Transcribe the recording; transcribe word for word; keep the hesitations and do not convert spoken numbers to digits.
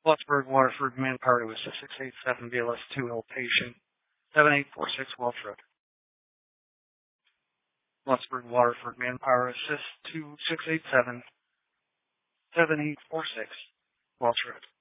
Plattsburgh, Waterford, Manpower to Assist six eight seven B L S two L patient seven eight four six Welch Road. Plattsburgh, Waterford, Manpower Assist two six eight seven seven eight four six Welch Road.